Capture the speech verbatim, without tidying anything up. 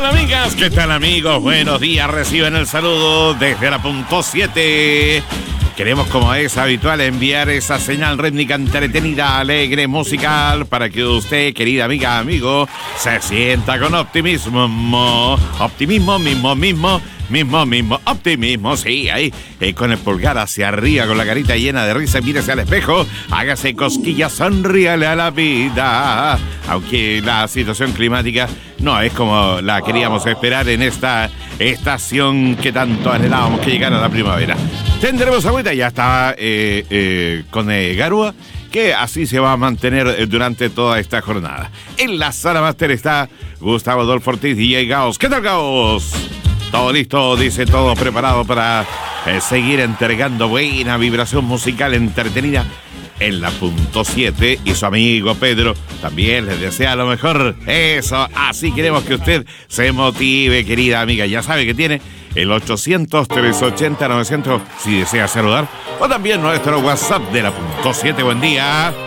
tal, amigas? ¿Qué tal, amigos? Buenos días, reciben el saludo desde la punto siete. Queremos, como es habitual, enviar esa señal rítmica entretenida, alegre, musical, para que usted, querida amiga, amigo, se sienta con optimismo. Optimismo, mismo, mismo, mismo, mismo, optimismo, sí, ahí, eh, con el pulgar hacia arriba, con la carita llena de risa, mírese al espejo, hágase cosquillas, sonríale a la vida. Aunque la situación climática no es como la queríamos esperar en esta estación que tanto anhelábamos que llegara la primavera. Tendremos agüita, ya está eh, eh, con eh, Garúa, que así se va a mantener durante toda esta jornada. En la sala máster está Gustavo Adolfo Ortiz, D J Gaos. ¿Qué tal, Gaos? Todo listo, dice, todo preparado para eh, seguir entregando buena vibración musical entretenida en la punto siete, y su amigo Pedro también les desea lo mejor. Eso, así queremos que usted se motive, querida amiga. Ya sabe que tiene el ochocientos, trescientos ochenta, novecientos si desea saludar, o también nuestro WhatsApp de la punto siete. Buen día.